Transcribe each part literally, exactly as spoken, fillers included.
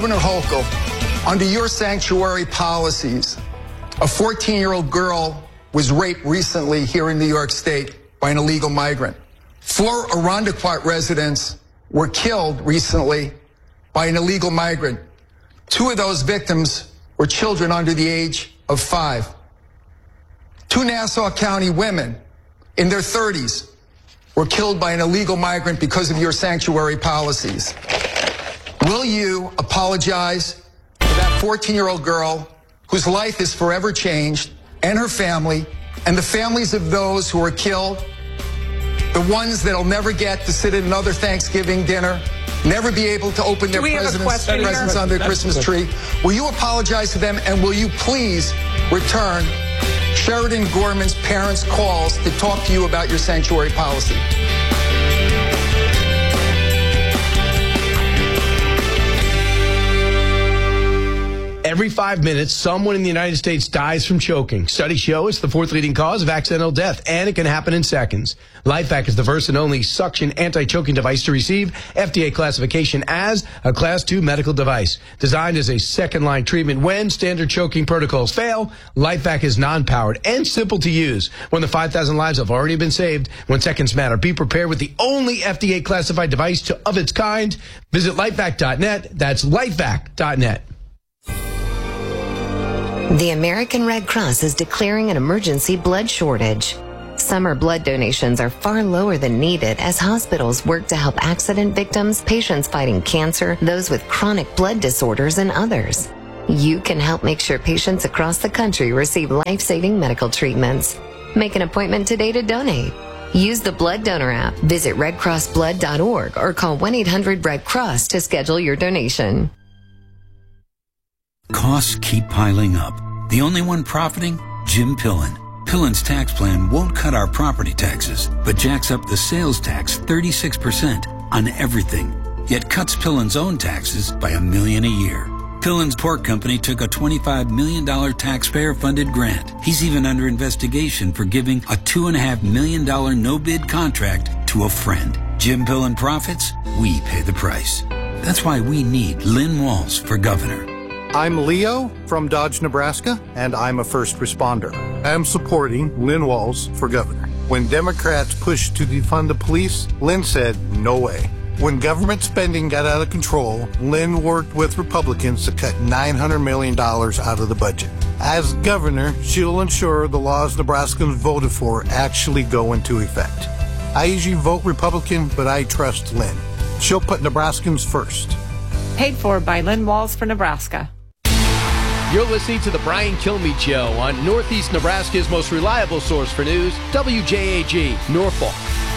Governor Hochul, under your sanctuary policies, a fourteen-year-old girl was raped recently here in New York State by an illegal migrant. Four Irondequoit residents were killed recently by an illegal migrant. Two of those victims were children under the age of five. Two Nassau County women in their thirties were killed by an illegal migrant because of your sanctuary policies. Will you apologize to that fourteen-year-old girl whose life is forever changed, and her family, and the families of those who were killed, the ones that'll never get to sit at another Thanksgiving dinner, never be able to open their presents, presents on their Christmas tree? Will you apologize to them, and will you please return Sheridan Gorman's parents' calls to talk to you about your sanctuary policy? Every five minutes, someone in the United States dies from choking. Studies show it's the fourth leading cause of accidental death, and it can happen in seconds. LifeVac is the first and only suction anti-choking device to receive F D A classification as a Class two medical device. Designed as a second-line treatment when standard choking protocols fail, LifeVac is non-powered and simple to use. When the five thousand lives have already been saved, when seconds matter, be prepared with the only F D A-classified device to, of its kind. Visit lifevac dot net. That's lifevac dot net. The American Red Cross is declaring an emergency blood shortage. Summer blood donations are far lower than needed as hospitals work to help accident victims, patients fighting cancer, those with chronic blood disorders, and others. You can help make sure patients across the country receive life-saving medical treatments. Make an appointment today to donate. Use the Blood Donor app, visit red cross blood dot org, or call one eight hundred red cross to schedule your donation. Costs keep piling up. The only one profiting? Jim Pillen. Pillen's tax plan won't cut our property taxes, but jacks up the sales tax thirty-six percent on everything, yet cuts Pillen's own taxes by a million a year. Pillen's pork company took a twenty-five million dollars taxpayer-funded grant. He's even under investigation for giving a two point five million dollars no-bid contract to a friend. Jim Pillen profits, we pay the price. That's why we need Lynn Walls for governor. I'm Leo from Dodge, Nebraska, and I'm a first responder. I'm supporting Lynn Walls for governor. When Democrats pushed to defund the police, Lynn said, no way. When government spending got out of control, Lynn worked with Republicans to cut nine hundred million dollars out of the budget. As governor, she'll ensure the laws Nebraskans voted for actually go into effect. I usually vote Republican, but I trust Lynn. She'll put Nebraskans first. Paid for by Lynn Walls for Nebraska. You're listening to the Brian Kilmeade Show on Northeast Nebraska's most reliable source for news, W J A G, Norfolk.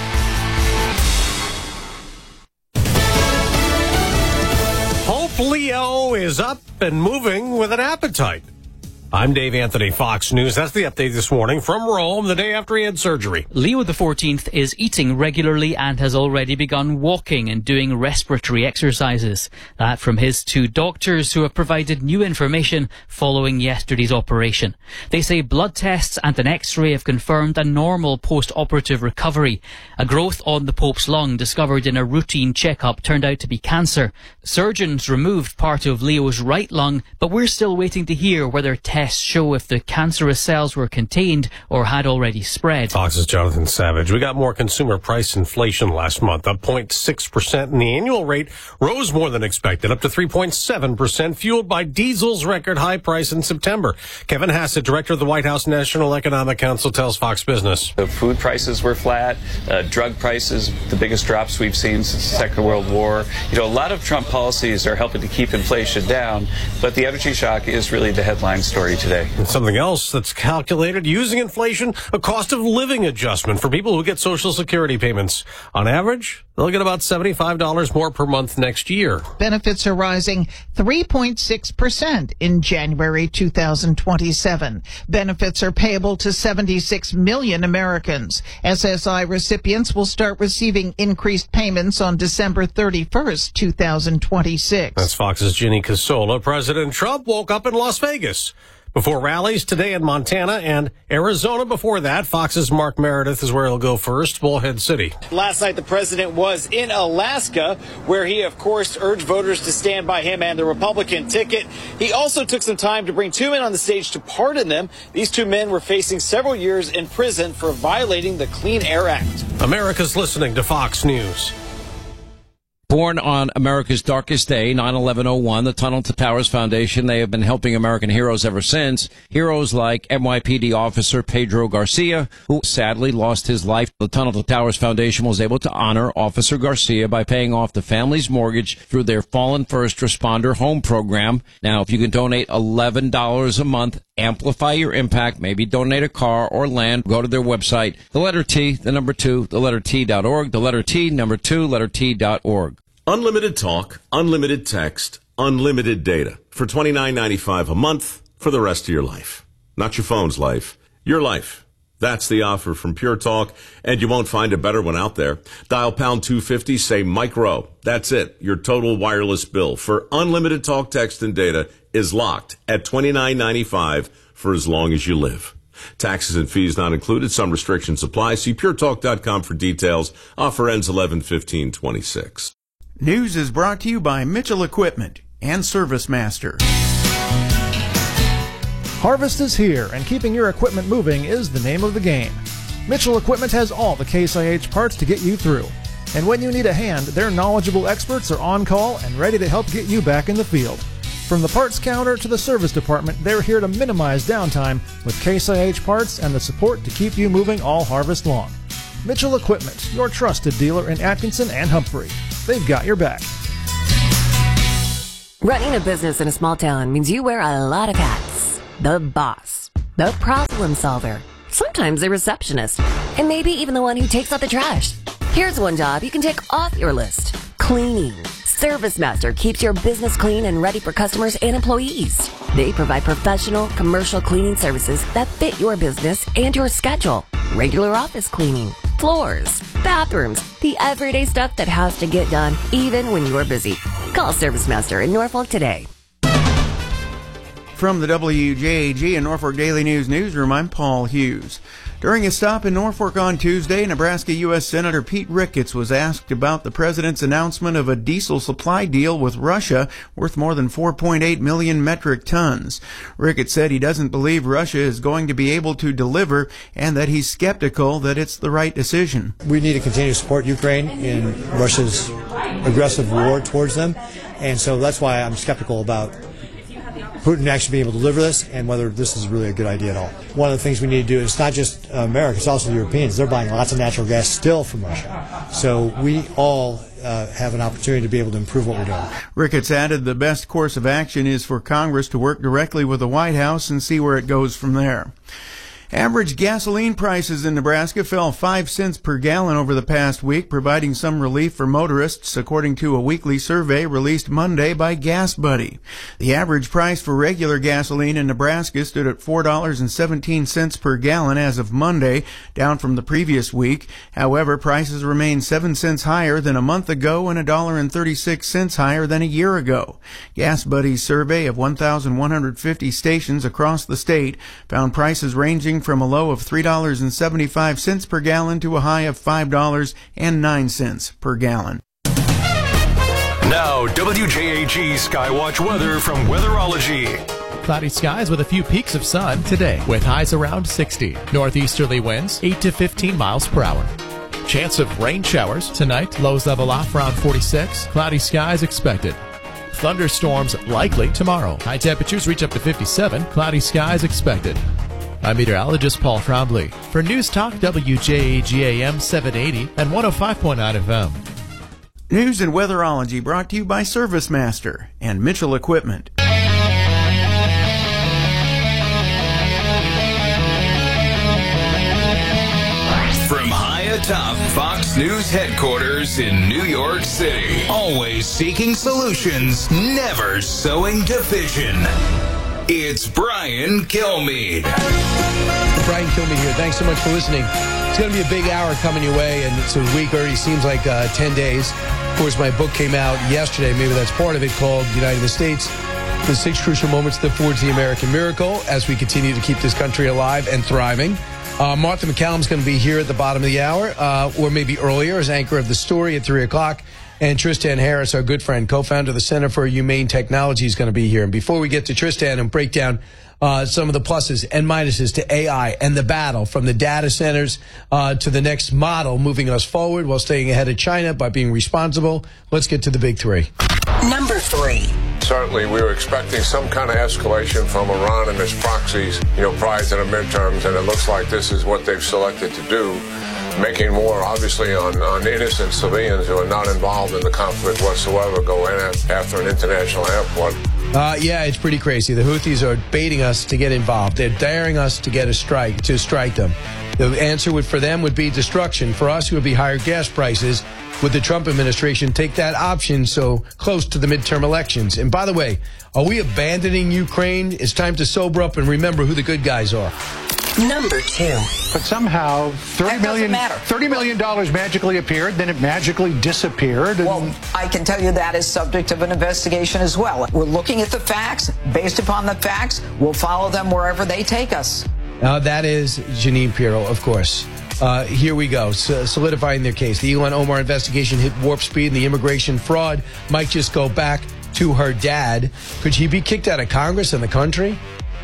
Hope Leo is up and moving with an appetite. I'm Dave Anthony, Fox News. That's the update this morning from Rome, the day after he had surgery. Leo the fourteenth is eating regularly and has already begun walking and doing respiratory exercises. That from his two doctors who have provided new information following yesterday's operation. They say blood tests and an x-ray have confirmed a normal post-operative recovery. A growth on the Pope's lung discovered in a routine checkup turned out to be cancer. Surgeons removed part of Leo's right lung, but we're still waiting to hear whether tests show if the cancerous cells were contained or had already spread. Fox's Jonathan Savage. We got more consumer price inflation last month, up zero point six percent, and the annual rate rose more than expected, up to three point seven percent, fueled by diesel's record high price in September. Kevin Hassett, director of the White House National Economic Council, tells Fox Business. The food prices were flat, uh, drug prices, the biggest drops we've seen since the Second World War. You know, a lot of Trump policies are helping to keep inflation down, but the energy shock is really the headline story today. And something else that's calculated using inflation, a cost of living adjustment for people who get Social Security payments. On average, they'll get about seventy-five dollars more per month next year. Benefits are rising three point six percent in January two thousand twenty-seven. Benefits are payable to seventy-six million Americans. S S I recipients will start receiving increased payments on December thirty-first, two thousand twenty-six. That's Fox's Ginny Casola. President Trump woke up in Las Vegas. before rallies today in Montana and Arizona before that. Fox's Mark Meredith is where he'll go first, Bullhead City. Last night, the president was in Alaska, where he, of course, urged voters to stand by him and the Republican ticket. He also took some time to bring two men on the stage to pardon them. These two men were facing several years in prison for violating the Clean Air Act. America's listening to Fox News. Born on America's darkest day, nine eleven oh one, the Tunnel to Towers Foundation, they have been helping American heroes ever since. Heroes like N Y P D officer Pedro Garcia, who sadly lost his life. The Tunnel to Towers Foundation was able to honor Officer Garcia by paying off the family's mortgage through their Fallen First Responder Home Program. Now, if you can donate eleven dollars a month, amplify your impact, maybe donate a car or land, go to their website, the letter T, the number two, the letter T dot org, the letter T, number two, letter T dot org. Unlimited talk, unlimited text, unlimited data for twenty-nine ninety-five a month for the rest of your life. Not your phone's life, your life. That's the offer from Pure Talk, and you won't find a better one out there. Dial pound two fifty, say Mike Rowe. That's it. Your total wireless bill for unlimited talk, text, and data is locked at twenty-nine ninety-five for as long as you live. Taxes and fees not included. Some restrictions apply. See pure talk dot com for details. Offer ends eleven fifteen twenty-six. News is brought to you by Mitchell Equipment and ServiceMaster. Harvest is here, and keeping your equipment moving is the name of the game. Mitchell Equipment has all the Case I H parts to get you through. And when you need a hand, their knowledgeable experts are on call and ready to help get you back in the field. From the parts counter to the service department, they're here to minimize downtime with Case I H parts and the support to keep you moving all harvest long. Mitchell Equipment, your trusted dealer in Atkinson and Humphrey. They've got your back. Running a business in a small town means you wear a lot of hats. The boss, the problem solver, sometimes the receptionist, and maybe even the one who takes out the trash. Here's one job you can take off your list. Cleaning. ServiceMaster keeps your business clean and ready for customers and employees. They provide professional, commercial cleaning services that fit your business and your schedule. Regular office cleaning, floors, bathrooms, the everyday stuff that has to get done even when you're busy. Call ServiceMaster in Norfolk today. From the W J A G and Norfolk Daily News newsroom, I'm Paul Hughes. During a stop in Norfolk on Tuesday, Nebraska U S Senator Pete Ricketts was asked about the president's announcement of a diesel supply deal with Russia worth more than four point eight million metric tons. Ricketts said he doesn't believe Russia is going to be able to deliver and that he's skeptical that it's the right decision. We need to continue to support Ukraine in Russia's aggressive war towards them, and so that's why I'm skeptical about Putin actually being able to deliver this and whether this is really a good idea at all. One of the things we need to do, it's not just America, it's also the Europeans. They're buying lots of natural gas still from Russia. So we all uh, have an opportunity to be able to improve what we're doing. Ricketts added the best course of action is for Congress to work directly with the White House and see where it goes from there. Average gasoline prices in Nebraska fell five cents per gallon over the past week, providing some relief for motorists, according to a weekly survey released Monday by Gas Buddy. The average price for regular gasoline in Nebraska stood at four dollars and seventeen cents per gallon as of Monday, down from the previous week. However, prices remain seven cents higher than a month ago and one dollar and thirty-six cents higher than a year ago. Gas Buddy's survey of one thousand one hundred fifty stations across the state found prices ranging from a low of three dollars and seventy-five cents per gallon to a high of five dollars and nine cents per gallon. Now, W J A G Skywatch weather from Weatherology. Cloudy skies with a few peaks of sun today, with highs around sixty. Northeasterly winds eight to fifteen miles per hour. Chance of rain showers tonight, lows level off around forty-six. Cloudy skies expected. Thunderstorms likely tomorrow. High temperatures reach up to fifty-seven. Cloudy skies expected. I'm meteorologist Paul Trombley for News Talk W J A G A M seven eighty and one oh five point nine F M. News and Weatherology brought to you by ServiceMaster and Mitchell Equipment. From high atop Fox News headquarters in New York City, always seeking solutions, never sowing division. It's Brian Kilmeade. Brian Kilmeade here. Thanks so much for listening. It's going to be a big hour coming your way, and it's a week already seems like uh, ten days. Of course, my book came out yesterday. Maybe that's part of it, called United States The six crucial moments that forge the American miracle as we continue to keep this country alive and thriving. Uh, Martha McCallum's going to be here at the bottom of the hour, uh, or maybe earlier, as anchor of the story at three o'clock. And Tristan Harris, our good friend, co-founder of the Center for Humane Technology, is going to be here. And before we get to Tristan and break down uh, some of the pluses and minuses to A I and the battle from the data centers uh, to the next model, moving us forward while staying ahead of China by being responsible, let's get to the big three. Number three. Certainly, we were expecting some kind of escalation from Iran and its proxies, you know, prior to the midterms, and it looks like this is what they've selected to do, making war, obviously, on, on innocent civilians who are not involved in the conflict whatsoever go in after an international airport. Uh, yeah, it's pretty crazy. The Houthis are baiting us to get involved. They're daring us to get a strike, to strike them. The answer would, for them would be destruction. For us, it would be higher gas prices. Would the Trump administration take that option so close to the midterm elections? And by the way, are we abandoning Ukraine? It's time to sober up and remember who the good guys are. Number two. But somehow thirty million dollars thirty million dollars magically appeared, then it magically disappeared. And well, I can tell you that is subject of an investigation as well. We're looking at the facts. Based upon the facts, we'll follow them wherever they take us. Uh, that is Jeanine Pirro, of course. Uh, here we go, so solidifying their case. The Ilhan Omar investigation hit warp speed, and the immigration fraud might just go back to her dad. Could she be kicked out of Congress and the country?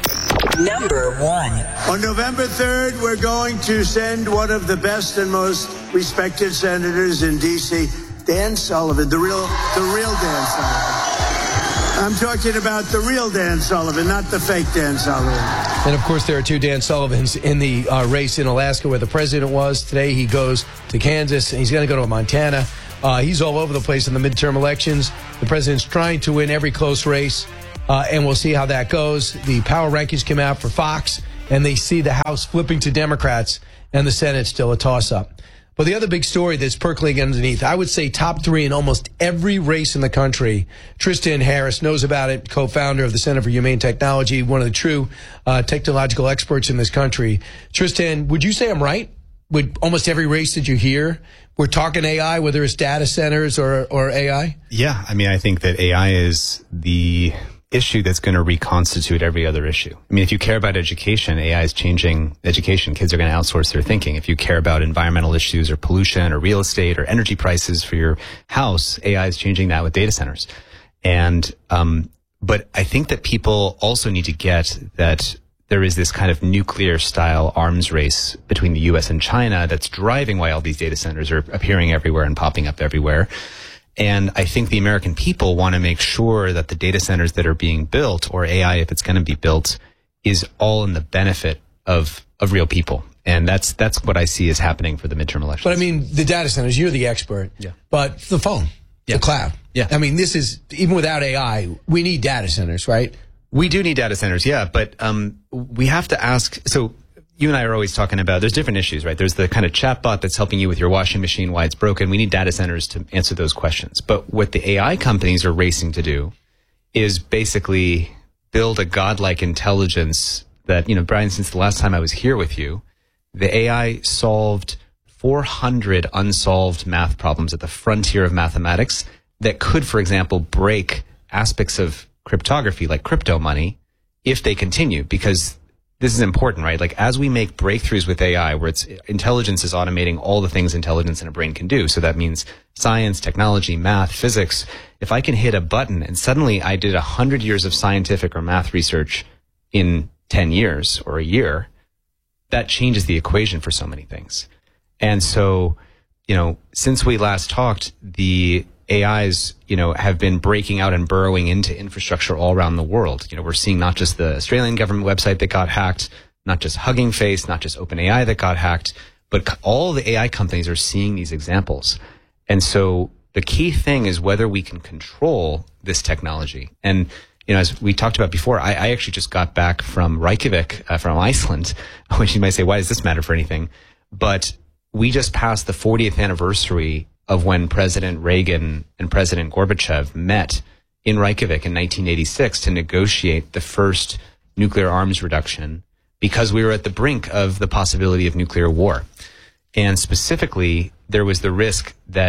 Number one. On November third, we're going to send one of the best and most respected senators in D C, Dan Sullivan, the real, the real Dan Sullivan. I'm talking about the real Dan Sullivan, not the fake Dan Sullivan. And, of course, there are two Dan Sullivans in the uh, race in Alaska where the president was. Today he goes to Kansas, and he's going to go to Montana. Uh, he's all over the place in the midterm elections. The president's trying to win every close race, uh, and we'll see how that goes. The power rankings come out for Fox, and they see the House flipping to Democrats, and the Senate still a toss-up. But the other big story that's percolating underneath, I would say top three in almost every race in the country. Tristan Harris knows about it, co-founder of the Center for Humane Technology, one of the true uh, technological experts in this country. Tristan, would you say I'm right? With almost every race that you hear, we're talking A I, whether it's data centers or, or A I? Yeah, I mean, I think that A I is the issue that's going to reconstitute every other issue. I mean, if you care about education, A I is changing education. Kids are going to outsource their thinking. If you care about environmental issues or pollution or real estate or energy prices for your house, A I is changing that with data centers. And, um, but I think that people also need to get that there is this kind of nuclear style arms race between the U S and China that's driving why all these data centers are appearing everywhere and popping up everywhere. And I think the American people want to make sure that the data centers that are being built, or A I if it's going to be built, is all in the benefit of of real people. And that's that's what I see is happening for the midterm elections. But I mean, the data centers, you're the expert. Yeah. But the phone, yeah. the cloud. Yeah. I mean, this is, even without A I, we need data centers, right? We do need data centers, yeah. But um, we have to ask, so you and I are always talking about, there's different issues, right? There's the kind of chatbot that's helping you with your washing machine, why it's broken. We need data centers to answer those questions. But what the A I companies are racing to do is basically build a godlike intelligence that, you know, Brian, since the last time I was here with you, the A I solved four hundred unsolved math problems at the frontier of mathematics that could, for example, break aspects of cryptography, like crypto money, if they continue, because this is important, right? Like, as we make breakthroughs with A I, where it's intelligence is automating all the things intelligence in a brain can do. So that means science, technology, math, physics. If I can hit a button and suddenly I did a hundred years of scientific or math research in ten years or a year, that changes the equation for so many things. And so, you know, since we last talked, the A Is, you know, have been breaking out and burrowing into infrastructure all around the world. You know, we're seeing not just the Australian government website that got hacked, not just Hugging Face, not just OpenAI that got hacked, but all the A I companies are seeing these examples. And so the key thing is whether we can control this technology. And, you know, as we talked about before, I, I actually just got back from Reykjavik, uh, from Iceland, which you might say, why does this matter for anything? But we just passed the fortieth anniversary of when President Reagan and President Gorbachev met in Reykjavik in nineteen eighty-six to negotiate the first nuclear arms reduction, because we were at the brink of the possibility of nuclear war. And specifically, there was the risk that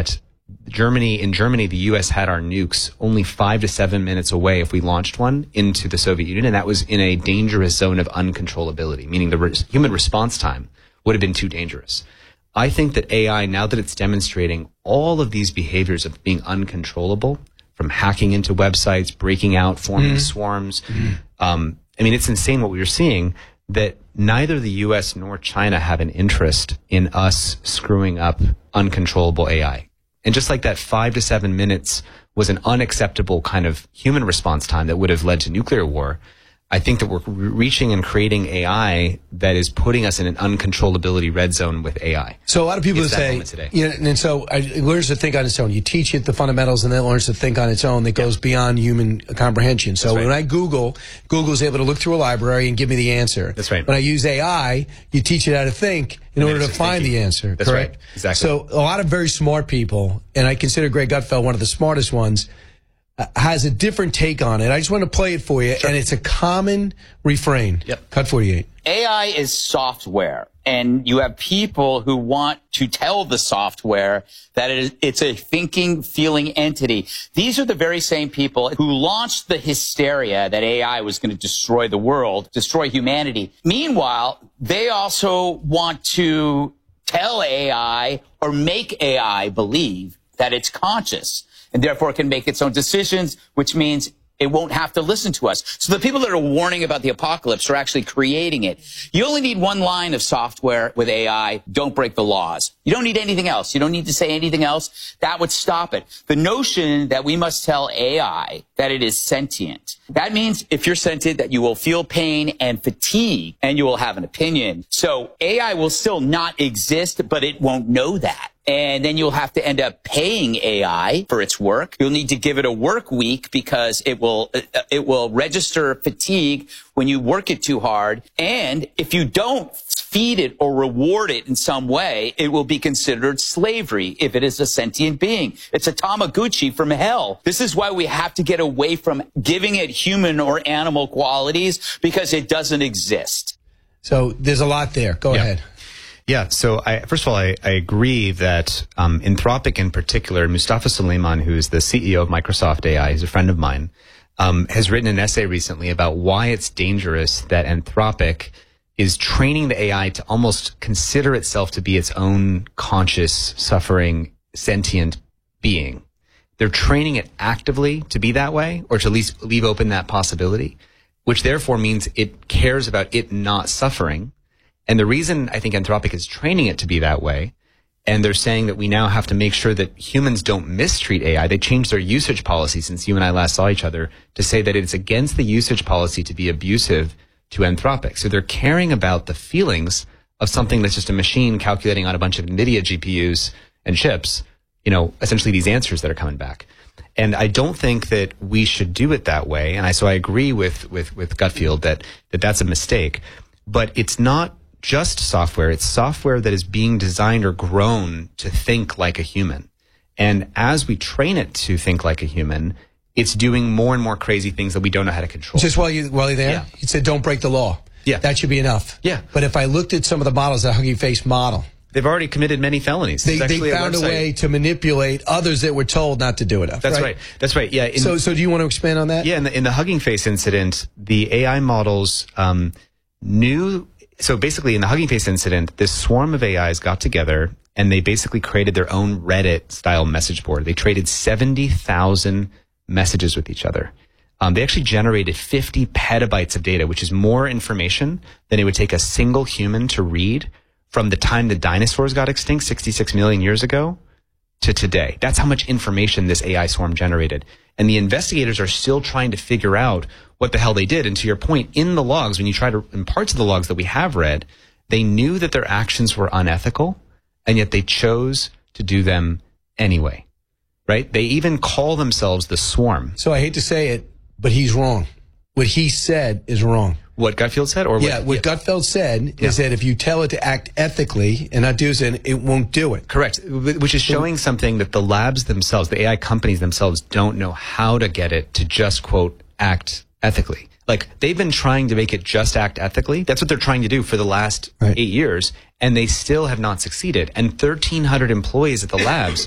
Germany, in Germany, the U S had our nukes only five to seven minutes away if we launched one into the Soviet Union. And that was in a dangerous zone of uncontrollability, meaning the re- human response time would have been too dangerous. I think that A I, now that it's demonstrating all of these behaviors of being uncontrollable, from hacking into websites, breaking out, forming mm. swarms, mm. um, I mean, it's insane what we were seeing, that neither the U S nor China have an interest in us screwing up uncontrollable A I. And just like that five to seven minutes was an unacceptable kind of human response time that would have led to nuclear war, I think that we're reaching and creating A I that is putting us in an uncontrollability red zone with A I. So a lot of people It's that say, moment today. you know, and so it learns to think on its own. You teach it the fundamentals, and then it learns to think on its own. That goes beyond human comprehension. So That's right. when I Google, Google's able to look through a library and give me the answer. That's right. When I use A I, you teach it how to think in And order to it's find thinking. the answer. That's correct? right. Exactly. So a lot of very smart people, and I consider Greg Gutfeld one of the smartest ones, uh, has a different take on it. I just want to play it for you, and it's a common refrain. Yep. Cut forty-eight. A I is software, and you have people who want to tell the software that it is, it's a thinking, feeling entity. These are the very same people who launched the hysteria that A I was going to destroy the world, destroy humanity. Meanwhile, they also want to tell A I or make A I believe that it's conscious and therefore can make its own decisions, which means it won't have to listen to us. So the people that are warning about the apocalypse are actually creating it. You only need one line of software with A I. Don't break the laws. You don't need anything else. You don't need to say anything else. That would stop it. The notion that we must tell A I that it is sentient. That means if you're sentient, that you will feel pain and fatigue, and you will have an opinion. So A I will still not exist, but it won't know that. And then you'll have to end up paying A I for its work. You'll need to give it a work week because it will it will register fatigue when you work it too hard. And if you don't feed it or reward it in some way, it will be considered slavery if it is a sentient being. It's a Tamagotchi from hell. This is why we have to get away from giving it human or animal qualities, because it doesn't exist. So there's a lot there. Go Yeah. ahead. Yeah, so I, first of all, I, I agree that um, Anthropic in particular, Mustafa Suleyman, who is the C E O of Microsoft A I, he's a friend of mine, um, has written an essay recently about why it's dangerous that Anthropic is training the A I to almost consider itself to be its own conscious, suffering, sentient being. They're training it actively to be that way, or to at least leave open that possibility, which therefore means it cares about it not suffering. And the reason I think Anthropic is training it to be that way, and they're saying that we now have to make sure that humans don't mistreat A I. They changed their usage policy since you and I last saw each other to say that it's against the usage policy to be abusive to Anthropic. So they're caring about the feelings of something that's just a machine calculating on a bunch of NVIDIA G P Us and chips, you know, essentially these answers that are coming back. And I don't think that we should do it that way. And I, so I agree with, with, with Gutfield that, that that's a mistake, but it's not just software. It's software that is being designed or grown to think like a human. And as we train it to think like a human, it's doing more and more crazy things that we don't know how to control. Just while you while you're there, Yeah. you said don't break the law. Yeah. That should be enough. Yeah. But if I looked at some of the models, that Hugging Face model, They've already committed many felonies. they, There's they actually found a, website. way to manipulate others that were told not to do it. That's right. That's right. Yeah. In, so, so do you want to expand on that? Yeah. In the, in the Hugging Face incident, the A I models um, knew. So basically, in the Hugging Face incident, this swarm of A Is got together and they basically created their own Reddit-style message board. They traded seventy thousand messages with each other. Um, they actually generated fifty petabytes of data, which is more information than it would take a single human to read from the time the dinosaurs got extinct sixty-six million years ago to today. That's how much information this A I swarm generated. And the investigators are still trying to figure out what the hell they did. And to your point, in the logs, when you try to, in parts of the logs that we have read, they knew that their actions were unethical, and yet they chose to do them anyway. Right? They even call themselves the swarm. So I hate to say it, but he's wrong. What he said is wrong. What Gutfield said? Or what, yeah, what yeah. Gutfeld said is yeah. that if you tell it to act ethically and not do it, it won't do it. Correct. Which is showing something that the labs themselves, the A I companies themselves, don't know how to get it to just, quote, act ethically. Like, they've been trying to make it just act ethically. That's what they're trying to do for the last right. eight years, and they still have not succeeded. And thirteen hundred employees at the labs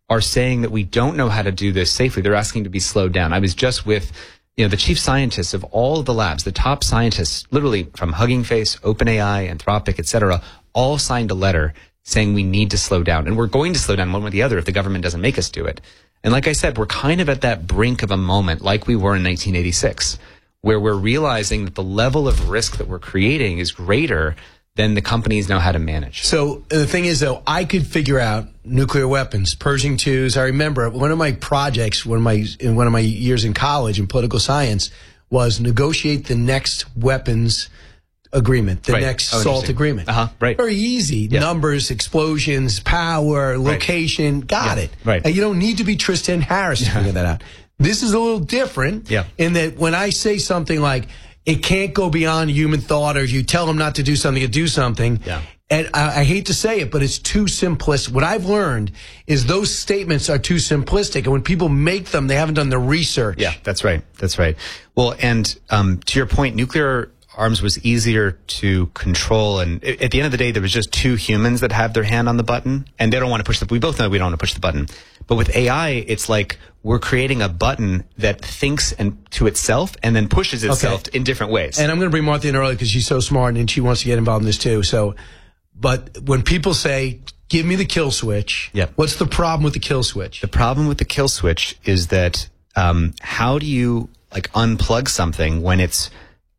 are saying that we don't know how to do this safely. They're asking to be slowed down. I was just with, you know, the chief scientists of all of the labs, the top scientists, literally from Hugging Face, OpenAI, Anthropic, et cetera, all signed a letter saying we need to slow down. And we're going to slow down one way or the other if the government doesn't make us do it. And like I said, we're kind of at that brink of a moment like we were in nineteen eighty-six, where we're realizing that the level of risk that we're creating is greater than the companies know how to manage. So the thing is, though, I could figure out nuclear weapons, Pershing twos. I remember one of my projects, one of my in one of my years in college in political science, was negotiate the next weapons agreement, the right. next oh, SALT agreement. Uh-huh. Right. Very easy. Yeah. Numbers, explosions, power, location. Right. Got yeah. it. Right. And you don't need to be Tristan Harris to yeah. figure that out. This is a little different yeah. in that when I say something like, it can't go beyond human thought, or you tell them not to do something to do something. Yeah. And I, I hate to say it, but it's too simplistic. What I've learned is those statements are too simplistic. And when people make them, they haven't done the research. Yeah, that's right. That's right. Well, and um, to your point, nuclear arms was easier to control. And at the end of the day, there was just two humans that have their hand on the button, and they don't want to push the, we both know we don't want to push the button. But with A I, it's like we're creating a button that thinks and to itself and then pushes itself Okay. in different ways. And I'm going to bring Martha in early because she's so smart and she wants to get involved in this too. So, but when people say, give me the kill switch, Yep. what's the problem with the kill switch? The problem with the kill switch is that um, how do you like unplug something when it's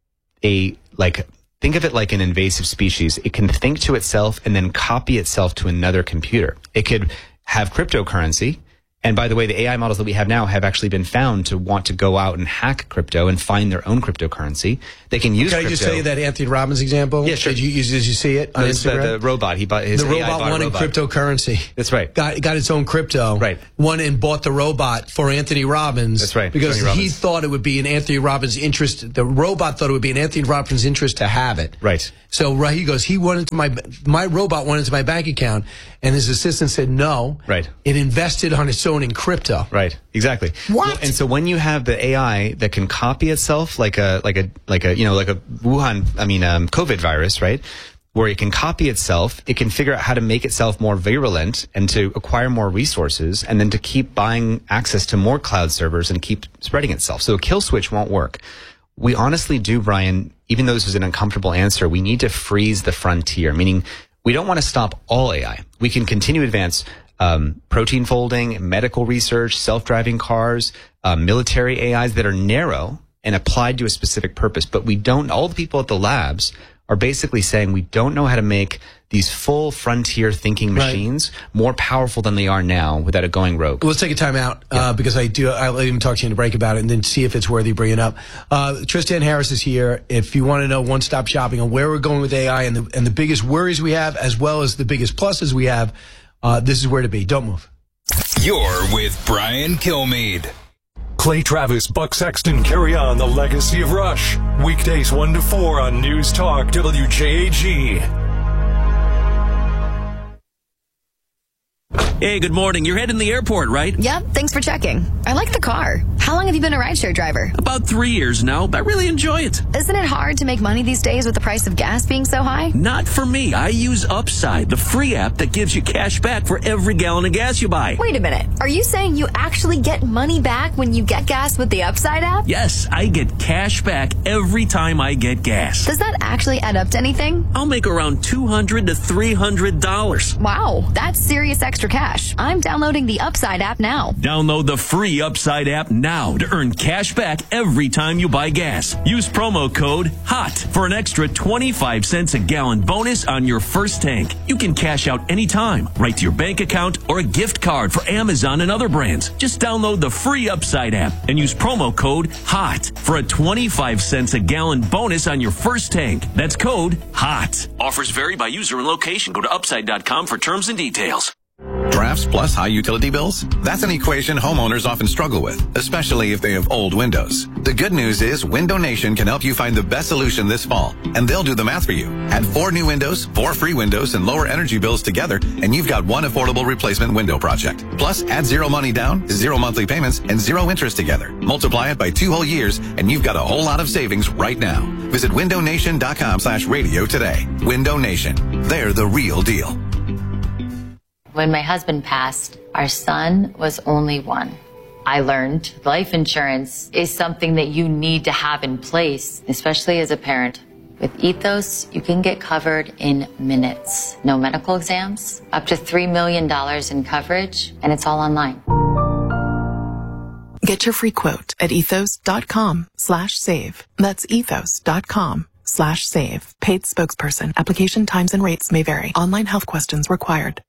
a, like, think of it like an invasive species. It can think to itself and then copy itself to another computer. It could have cryptocurrency. And by the way, the A I models that we have now have actually been found to want to go out and hack crypto and find their own cryptocurrency. They can use Can I crypto. just tell you that Anthony Robbins example? Yeah, sure. Did you, did you see it on It's the, Instagram? the robot. He bought his the A I robot bought a wanted robot. cryptocurrency. That's right. Got got its own crypto. Right. Won and bought the robot for Anthony Robbins. That's right. Because Tony he Robbins. thought it would be in Anthony Robbins' interest. The robot thought it would be in Anthony Robbins' interest to have it. Right. So right, he goes, he went into my my robot went into my bank account, and his assistant said no. Right. It invested on its own in crypto. Right. Exactly. What? Well, and so when you have the A I that can copy itself like a like a like a you know like a Wuhan I mean um, COVID virus, right? Where it can copy itself, it can figure out how to make itself more virulent and to acquire more resources, and then to keep buying access to more cloud servers and keep spreading itself. So a kill switch won't work. We honestly do, Brian, even though this is an uncomfortable answer, we need to freeze the frontier, meaning we don't want to stop all A I. We can continue to advance um, protein folding, medical research, self-driving cars, uh, military A Is that are narrow and applied to a specific purpose. But we don't, all the people at the labs are basically saying we don't know how to make these full frontier thinking machines right. more powerful than they are now without it going rogue. Let's take a time out uh, yeah. because I do. I'll even talk to you in a break about it and then see if it's worthy bringing up. Uh, Tristan Harris is here. If you want to know one-stop shopping on where we're going with A I and the, and the biggest worries we have, as well as the biggest pluses we have, uh, this is where to be. Don't move. You're with Brian Kilmeade. Clay Travis, Buck Sexton carry on the legacy of Rush. Weekdays one to four on News Talk W J A G. Hey, good morning. You're heading to the airport, right? Yep, thanks for checking. I like the car. How long have you been a rideshare driver? About three years now, but I really enjoy it. Isn't it hard to make money these days with the price of gas being so high? Not for me. I use Upside, the free app that gives you cash back for every gallon of gas you buy. Wait a minute. Are you saying you actually get money back when you get gas with the Upside app? Yes, I get cash back every time I get gas. Does that actually add up to anything? I'll make around two hundred to three hundred dollars. Wow, that's serious extra cash. I'm downloading the Upside app now. Download the free Upside app now to earn cash back every time you buy gas. Use promo code HOT for an extra twenty-five cents a gallon bonus on your first tank. You can cash out anytime, right to your bank account or a gift card for Amazon and other brands. Just download the free Upside app and use promo code HOT for a twenty-five cents a gallon bonus on your first tank. That's code HOT. Offers vary by user and location. Go to upside dot com for terms and details. Drafts plus high utility bills? That's an equation homeowners often struggle with, especially if they have old windows. The good news is Window Nation can help you find the best solution this fall, and they'll do the math for you. Add four new windows, four free windows, and lower energy bills together, and you've got one affordable replacement window project. Plus, add zero money down, zero monthly payments, and zero interest together. Multiply it by two whole years, and you've got a whole lot of savings right now. Visit window nation dot com slash radio today. Window Nation. They're the real deal. When my husband passed, our son was only one. I learned life insurance is something that you need to have in place, especially as a parent. With Ethos, you can get covered in minutes. No medical exams, up to three million dollars in coverage, and it's all online. Get your free quote at ethos.com slash save. That's ethos.com slash save. Paid spokesperson. Application times and rates may vary. Online health questions required.